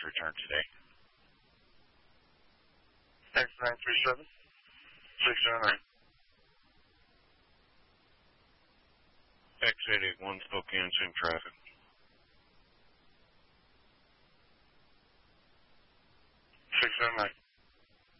return today. X937 609. X881 Spokane, same traffic. 609.